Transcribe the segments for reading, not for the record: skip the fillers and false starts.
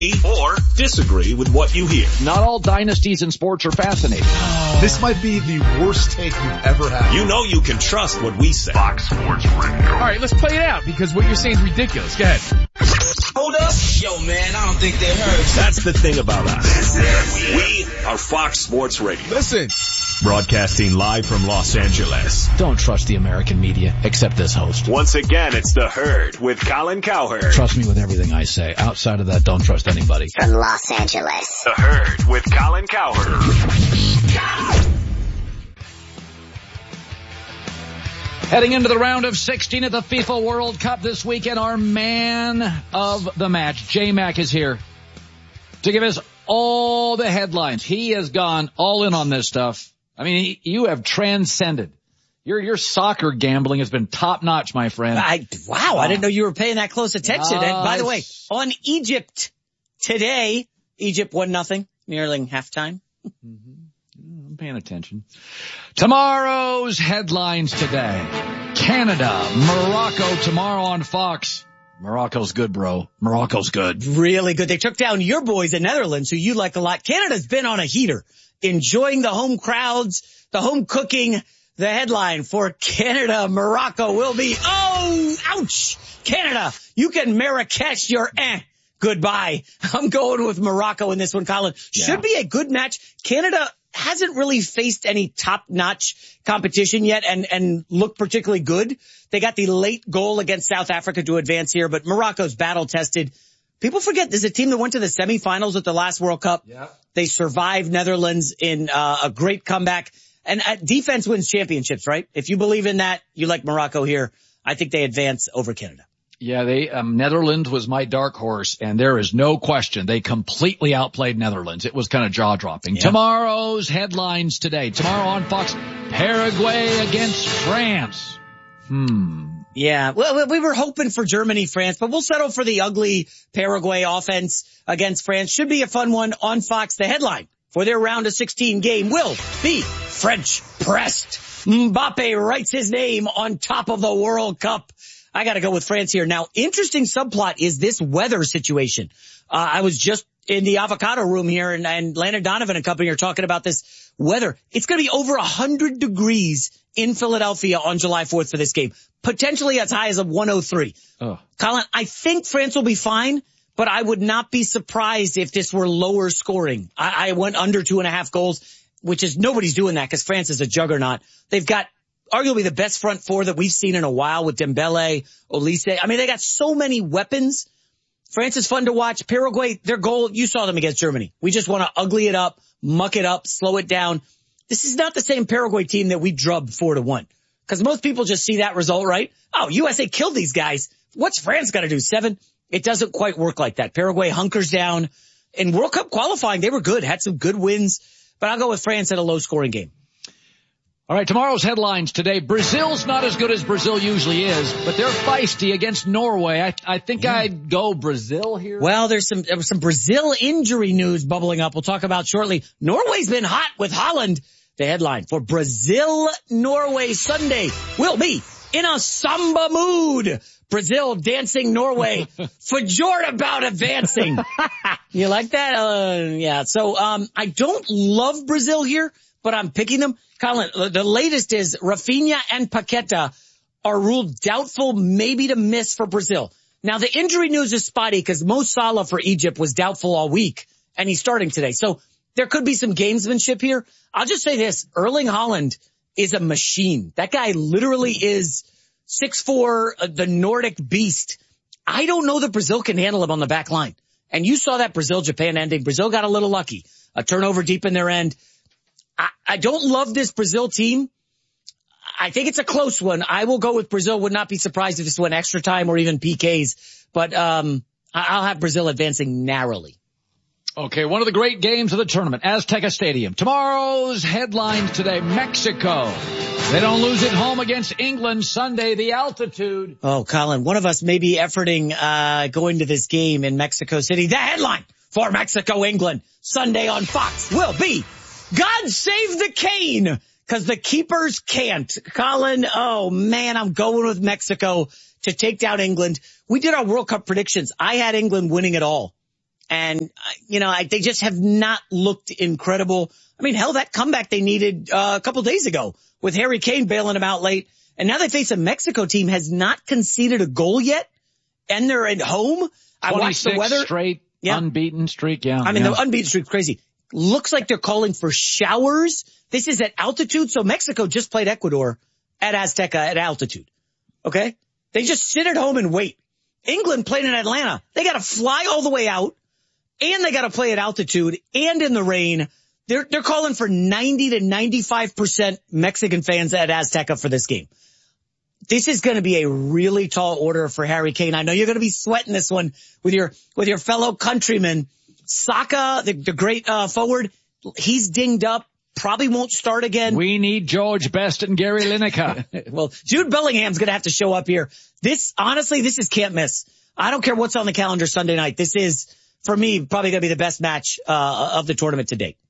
or disagree with what you hear. Not all dynasties in sports are fascinating. This might be the worst take you've ever had. You know you can trust what we say. Fox Sports Radio. All right, let's play it out because what you're saying is ridiculous. Go ahead. Hold up. Yo, man, I don't think they heard. That's the thing about us. We are Fox Sports Radio. Listen. Broadcasting live from Los Angeles. Don't trust the American media, except this host. Once again, it's The Herd with Colin Cowherd. Trust me with everything I say. Outside of that, don't trust anybody. From Los Angeles. The Herd with Colin Cowherd. Heading into the round of 16 at the FIFA World Cup this weekend, our man of the match, J-Mac, is here to give us all the headlines. He has gone all in on this stuff. I mean, you have transcended. Your soccer gambling has been top notch, my friend. Wow, I didn't know you were paying that close attention. And by the way, on Egypt today, Egypt 1-0, nearing halftime. I'm paying attention. Tomorrow's headlines today. Canada, Morocco tomorrow on Fox. Morocco's good, bro. Morocco's good. Really good. They took down your boys, the Netherlands, who you like a lot. Canada's been on a heater, enjoying the home crowds, the home cooking. The headline for Canada, Morocco will be, oh, ouch, Canada, you can Marrakesh your goodbye. I'm going with Morocco in this one, Colin. Yeah. Should be a good match. Canada hasn't really faced any top-notch competition yet and looked particularly good. They got the late goal against South Africa to advance here, but Morocco's battle-tested. People forget there's a team that went to the semifinals at the last World Cup. Yeah. They survived Netherlands in a great comeback. And defense wins championships, right? If you believe in that, you like Morocco here. I think they advance over Canada. Yeah, Netherlands was my dark horse, and there is no question they completely outplayed Netherlands. It was kind of jaw-dropping. Yeah. Tomorrow's headlines today. Tomorrow on Fox, Paraguay against France. Yeah, well, we were hoping for Germany, France, but we'll settle for the ugly Paraguay offense against France. Should be a fun one on Fox. The headline for their round of 16 game will be French pressed. Mbappe writes his name on top of the World Cup. I got to go with France here. Now, interesting subplot is this weather situation. I was just in the avocado room here and Landon Donovan and company are talking about this weather. It's going to be over 100 degrees in Philadelphia on July 4th for this game. Potentially as high as a 103. Oh. Colin, I think France will be fine, but I would not be surprised if this were lower scoring. I went under 2.5 goals, which is nobody's doing that because France is a juggernaut. They've got arguably the best front four that we've seen in a while with Dembele, Olise. I mean, they got so many weapons. France is fun to watch. Paraguay, their goal, you saw them against Germany. We just want to ugly it up, muck it up, slow it down. This is not the same Paraguay team that we drubbed 4-1. Because most people just see that result, right? Oh, USA killed these guys. What's France got to do? 7? It doesn't quite work like that. Paraguay hunkers down. In World Cup qualifying, they were good, had some good wins. But I'll go with France at a low-scoring game. All right, tomorrow's headlines today. Brazil's not as good as Brazil usually is, but they're feisty against Norway. I think I'd go Brazil here. Well, there was some Brazil injury news bubbling up. We'll talk about shortly. Norway's been hot with Holland. The headline for Brazil-Norway Sunday will be in a samba mood. Brazil dancing Norway for joy about advancing. You like that? Yeah. So, I don't love Brazil here, but I'm picking them. Colin, the latest is Rafinha and Paqueta are ruled doubtful maybe to miss for Brazil. Now, the injury news is spotty because Mo Salah for Egypt was doubtful all week, and he's starting today. So there could be some gamesmanship here. I'll just say this. Erling Haaland is a machine. That guy literally is 6'4", the Nordic beast. I don't know that Brazil can handle him on the back line. And you saw that Brazil-Japan ending. Brazil got a little lucky. A turnover deep in their end. I don't love this Brazil team. I think it's a close one. I will go with Brazil. Would not be surprised if this went extra time or even PKs. But I'll have Brazil advancing narrowly. Okay, one of the great games of the tournament, Azteca Stadium. Tomorrow's headlines today, Mexico. They don't lose at home against England Sunday, the altitude. Oh, Colin, one of us may be efforting going to this game in Mexico City. The headline for Mexico-England Sunday on Fox will be God save the Cane, because the keepers can't. Colin, oh man, I'm going with Mexico to take down England. We did our World Cup predictions. I had England winning it all. And, they just have not looked incredible. I mean, hell, that comeback they needed a couple days ago with Harry Kane bailing them out late. And now they face a Mexico team has not conceded a goal yet. And they're at home. I watched the weather. Straight unbeaten streak. Yeah. I mean, the unbeaten streak's crazy. Looks like they're calling for showers. This is at altitude. So Mexico just played Ecuador at Azteca at altitude. Okay. They just sit at home and wait. England played in Atlanta. They got to fly all the way out and they got to play at altitude and in the rain. They're calling for 90 to 95% Mexican fans at Azteca for this game. This is going to be a really tall order for Harry Kane. I know you're going to be sweating this one with your fellow countrymen. Saka, the great forward, he's dinged up. Probably won't start again. We need George Best and Gary Lineker. Well, Jude Bellingham's going to have to show up here. This is can't miss. I don't care what's on the calendar Sunday night. This is, for me, probably going to be the best match of the tournament to date.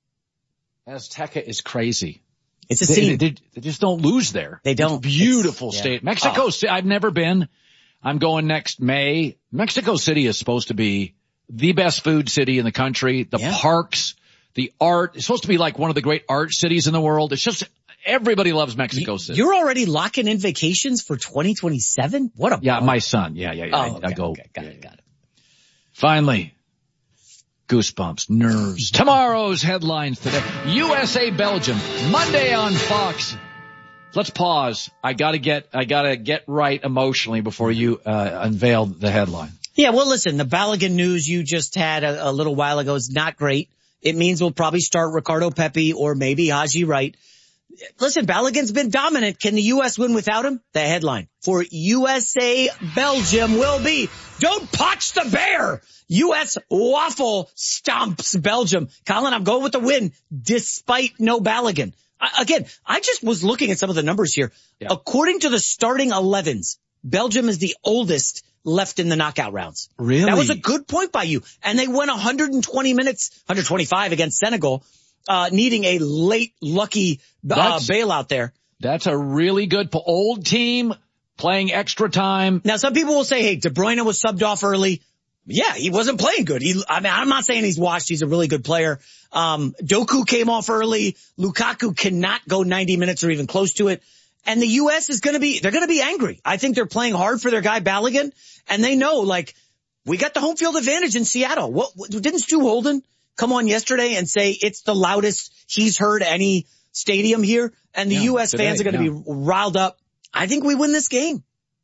Azteca is crazy. It's a scene. They just don't lose there. They don't. It's beautiful state. Mexico City, I've never been. I'm going next May. Mexico City is supposed to be the best food city in the country. The parks, the art. It's supposed to be like one of the great art cities in the world. It's just, everybody loves Mexico City. You're already locking in vacations for 2027? What a Yeah, my son. Yeah. Oh, I go. Got it. Finally. Goosebumps, nerves. Tomorrow's headlines today. USA, Belgium, Monday on Fox. Let's pause. I gotta get right emotionally before you, unveil the headline. Yeah, well listen, the Balogun news you just had a little while ago is not great. It means we'll probably start Ricardo Pepi or maybe Haji Wright. Listen, Balogun's been dominant. Can the U.S. win without him? The headline for USA, Belgium will be, don't punch the bear. U.S. waffle stomps Belgium. Colin, I'm going with the win despite no Balogun. Again, I just was looking at some of the numbers here. Yeah. According to the starting 11s, Belgium is the oldest left in the knockout rounds. Really? That was a good point by you. And they went 120 minutes, 125 against Senegal, needing a late lucky bailout there. That's a really good old team playing extra time. Now, some people will say, hey, De Bruyne was subbed off early. Yeah, he wasn't playing good. I'm not saying he's washed. He's a really good player. Doku came off early. Lukaku cannot go 90 minutes or even close to it. And the U.S. they're going to be angry. I think they're playing hard for their guy Balogun. And they know, we got the home field advantage in Seattle. Didn't Stu Holden come on yesterday and say it's the loudest he's heard any stadium here? And the U.S. fans are going to be riled up. I think we win this game.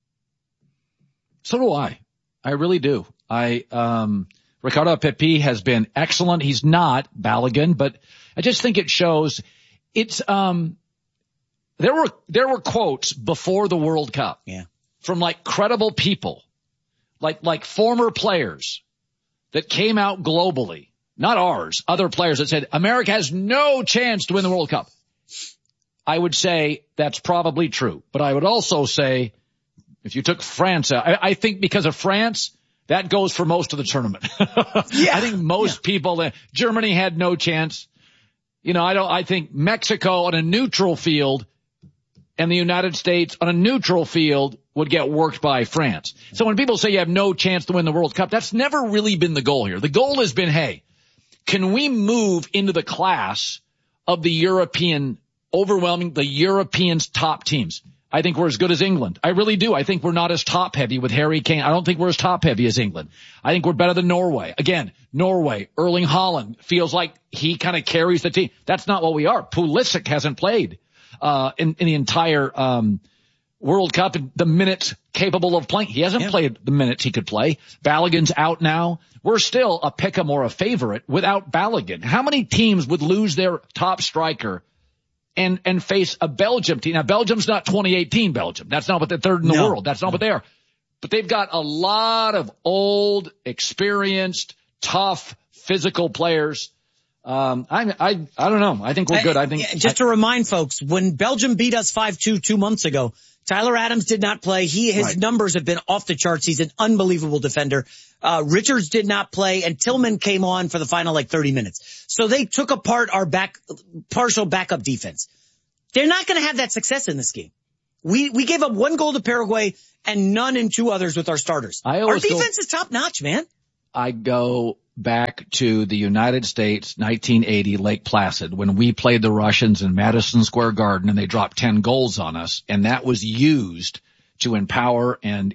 So do I. I really do. Ricardo Pepi has been excellent. He's not Balogun, but I just think it shows it's, there were quotes before the World Cup. Yeah. From credible people, like former players that came out globally, not ours, other players that said America has no chance to win the World Cup. I would say that's probably true, but I would also say if you took France out, I think because of France, that goes for most of the tournament. I think most people, Germany had no chance. I think Mexico on a neutral field and the United States on a neutral field would get worked by France. So when people say you have no chance to win the World Cup, that's never really been the goal here. The goal has been, hey, can we move into the class of the European, overwhelming the Europeans' top teams? I think we're as good as England. I really do. I think we're not as top heavy with Harry Kane. I don't think we're as top heavy as England. I think we're better than Norway. Again, Norway, Erling Haaland feels like he kind of carries the team. That's not what we are. Pulisic hasn't played, in the entire, World Cup in the minutes capable of playing. He hasn't played the minutes he could play. Balogun's out now. We're still a pick'em or a favorite without Balogun. How many teams would lose their top striker and face a Belgium team? Now, Belgium's not 2018 Belgium. That's not what they're third in the world. That's not what they are. But they've got a lot of old, experienced, tough, physical players. I don't know. I think we're good. Just to remind folks, when Belgium beat us 5-2 2 months ago, Tyler Adams did not play. His numbers have been off the charts. He's an unbelievable defender. Richards did not play, and Tillman came on for the final 30 minutes. So they took apart our partial backup defense. They're not going to have that success in this game. We gave up 1 goal to Paraguay and none in 2 others with our starters. Our defense is top notch, man. I go back to the United States, 1980, Lake Placid, when we played the Russians in Madison Square Garden and they dropped 10 goals on us. And that was used to empower and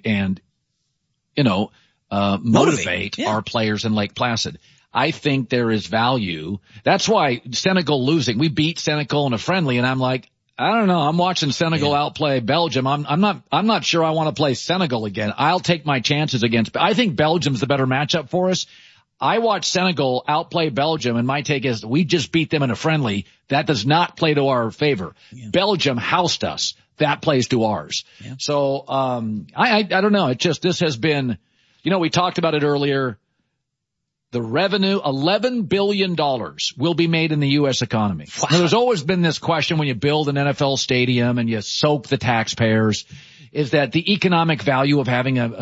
motivate our players in Lake Placid. I think there is value. That's why Senegal losing, we beat Senegal in a friendly, and I'm like, I don't know. I'm watching Senegal outplay Belgium. I'm not sure I want to play Senegal again. I'll take my chances against, I think Belgium's the better matchup for us. I watched Senegal outplay Belgium, and my take is we just beat them in a friendly. That does not play to our favor. Yeah. Belgium housed us. That plays to ours. Yeah. So, I don't know. This has been, we talked about it earlier. The revenue, $11 billion will be made in the U.S. economy. Wow. Now, there's always been this question when you build an NFL stadium and you soak the taxpayers, is that the economic value of having an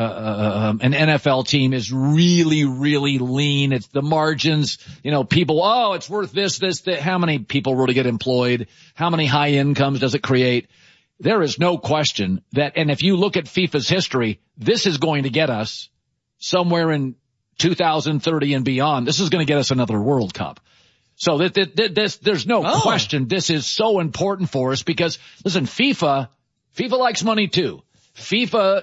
NFL team is really, really lean. It's the margins, people, it's worth this, that. How many people really get employed? How many high incomes does it create? There is no question that, and if you look at FIFA's history, this is going to get us somewhere in 2030 and beyond. This is going to get us another World Cup. So there's no question. This is so important for us because, listen, FIFA likes money too. FIFA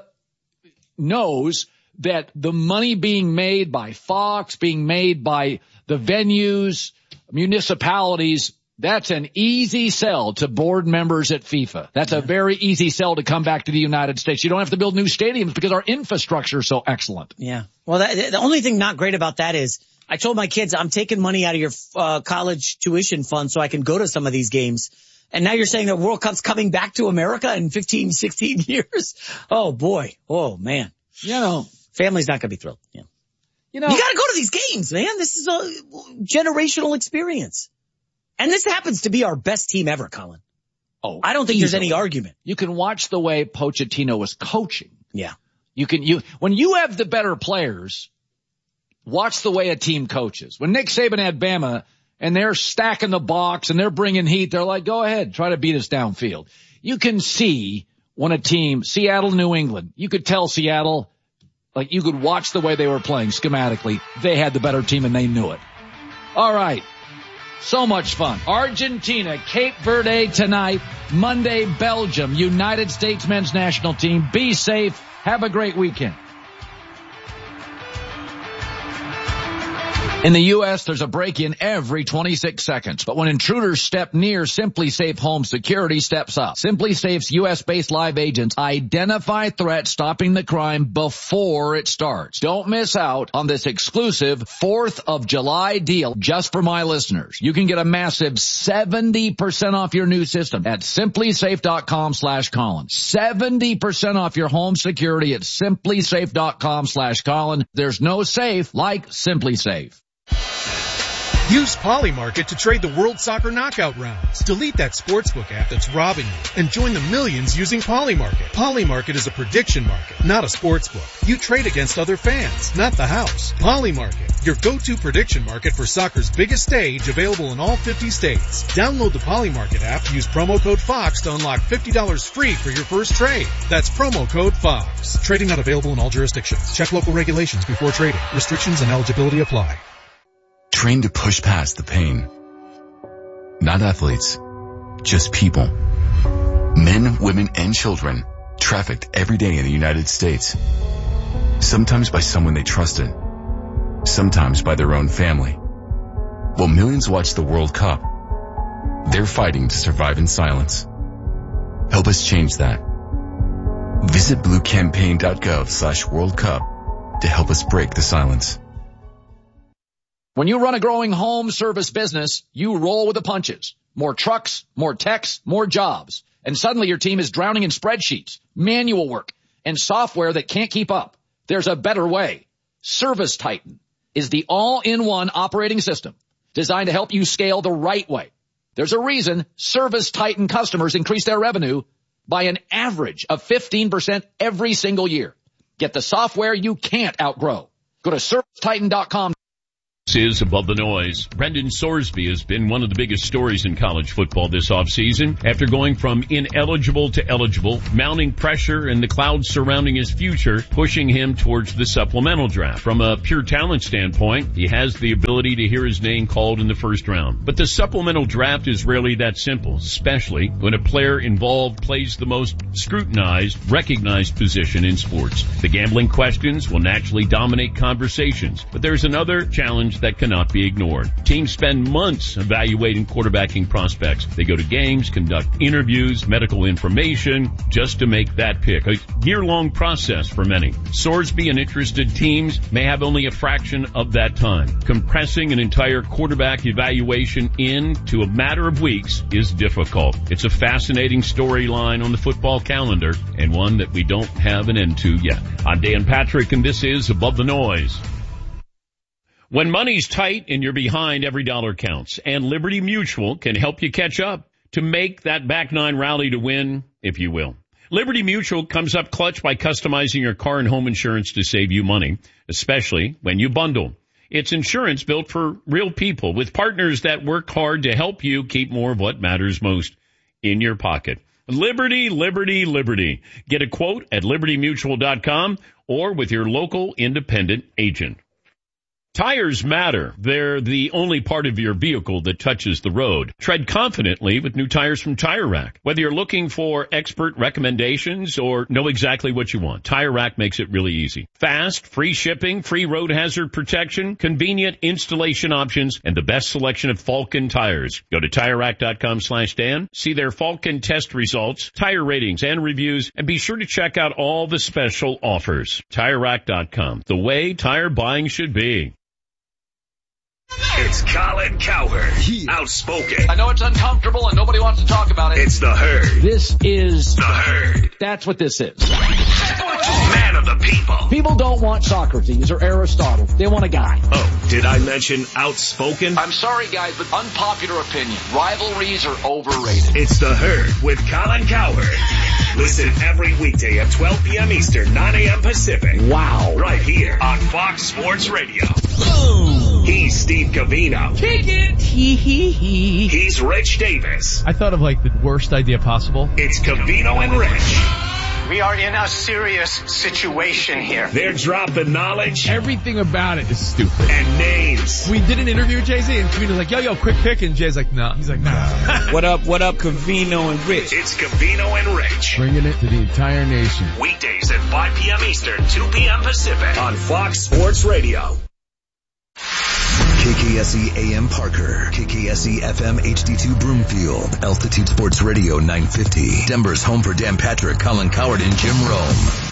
knows that the money being made by Fox, being made by the venues, municipalities, that's an easy sell to board members at FIFA. That's a very easy sell to come back to the United States. You don't have to build new stadiums because our infrastructure is so excellent. Yeah. Well, the only thing not great about that is I told my kids, I'm taking money out of your college tuition fund so I can go to some of these games. And now you're saying that World Cup's coming back to America in 15, 16 years? Oh, boy. Oh, man. Family's not going to be thrilled. Yeah. You got to go to these games, man. This is a generational experience. And this happens to be our best team ever, Colin. Oh, I don't think there's any argument. You can watch the way Pochettino is coaching. Yeah. When you have the better players, watch the way a team coaches. When Nick Saban had Bama and they're stacking the box and they're bringing heat, they're like, go ahead, try to beat us downfield. You can see when a team, Seattle, New England, you could tell Seattle, like you could watch the way they were playing schematically. They had the better team and they knew it. All right. So much fun. Argentina, Cape Verde tonight. Monday, Belgium, United States men's national team. Be safe. Have a great weekend. In the U.S., there's a break-in every 26 seconds. But when intruders step near, SimpliSafe Home Security steps up. SimpliSafe's U.S.-based live agents identify threats, stopping the crime before it starts. Don't miss out on this exclusive 4th of July deal just for my listeners. You can get a massive 70% off your new system at SimpliSafe.com/Colin. 70% off your home security at SimpliSafe.com/Colin. There's no safe like SimpliSafe. Use Polymarket to trade the World Soccer Knockout rounds. Delete that sportsbook app that's robbing you and join the millions using Polymarket. Polymarket is a prediction market, not a sportsbook. You trade against other fans, not the house. Polymarket, your go-to prediction market for soccer's biggest stage, available in all 50 states. Download the Polymarket app, use promo code FOX to unlock $50 free for your first trade. That's promo code FOX. Trading not available in all jurisdictions. Check local regulations before trading. Restrictions and eligibility apply. Trained to push past the pain. Not athletes, just people. Men, women, and children trafficked every day in the United States. Sometimes by someone they trusted. Sometimes by their own family. While millions watch the World Cup, they're fighting to survive in silence. Help us change that. Visit bluecampaign.gov/World Cup to help us break the silence. When you run a growing home service business, you roll with the punches. More trucks, more techs, more jobs. And suddenly your team is drowning in spreadsheets, manual work, and software that can't keep up. There's a better way. Service Titan is the all-in-one operating system designed to help you scale the right way. There's a reason Service Titan customers increase their revenue by an average of 15% every single year. Get the software you can't outgrow. Go to ServiceTitan.com. Is Above the Noise. Brendan Sorsby has been one of the biggest stories in college football this offseason. After going from ineligible to eligible, mounting pressure and the clouds surrounding his future, pushing him towards the supplemental draft. From a pure talent standpoint, he has the ability to hear his name called in the first round. But the supplemental draft is rarely that simple, especially when a player involved plays the most scrutinized, recognized position in sports. The gambling questions will naturally dominate conversations, but there's another challenge that cannot be ignored. Teams spend months evaluating quarterbacking prospects. They go to games, conduct interviews, medical information, just to make that pick. A year-long process for many. Sorsby and interested teams may have only a fraction of that time. Compressing an entire quarterback evaluation into a matter of weeks is difficult. It's a fascinating storyline on the football calendar, and one that we don't have an end to yet. I'm Dan Patrick, and this is Above the Noise. When money's tight and you're behind, every dollar counts. And Liberty Mutual can help you catch up to make that back nine rally to win, if you will. Liberty Mutual comes up clutch by customizing your car and home insurance to save you money, especially when you bundle. It's insurance built for real people with partners that work hard to help you keep more of what matters most in your pocket. Liberty, Liberty, Liberty. Get a quote at libertymutual.com or with your local independent agent. Tires matter. They're the only part of your vehicle that touches the road. Tread confidently with new tires from Tire Rack. Whether you're looking for expert recommendations or know exactly what you want, Tire Rack makes it really easy. Fast, free shipping, free road hazard protection, convenient installation options, and the best selection of Falken tires. Go to TireRack.com/Dan, see their Falken test results, tire ratings, and reviews, and be sure to check out all the special offers. TireRack.com, the way tire buying should be. It's Colin Cowherd, outspoken. I know it's uncomfortable and nobody wants to talk about it. It's the Herd. This is the Herd. That's what this is. Man of the people. People don't want Socrates or Aristotle. They want a guy. Oh, did I mention outspoken? I'm sorry, guys, but unpopular opinion. Rivalries are overrated. It's the Herd with Colin Cowherd. Listen every weekday at 12 p.m. Eastern, 9 a.m. Pacific. Wow. Right here on Fox Sports Radio. Boom. He's Steve Covino. Kick it. He's Rich Davis. I thought of like the worst idea possible. It's Covino and Rich. We are in a serious situation here. They're dropping knowledge. Everything about it is stupid. And names. We did an interview with Jay-Z and Covino's like, yo, quick pick. And Jay's like, no. He's like, nah. What up, Covino and Rich? It's Covino and Rich. Bringing it to the entire nation. Weekdays at 5 p.m. Eastern, 2 p.m. Pacific on Fox Sports Radio. KKSE AM Parker, KKSE FM HD2 Broomfield, Altitude Sports Radio 950, Denver's home for Dan Patrick, Colin Cowherd, and Jim Rome.